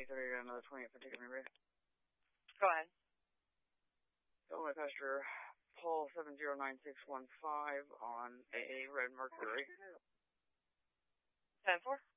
8:30, another 28 for taking me ready. Go ahead. Illinois passenger Paul 709615 on AA Red Mercury. 10-4.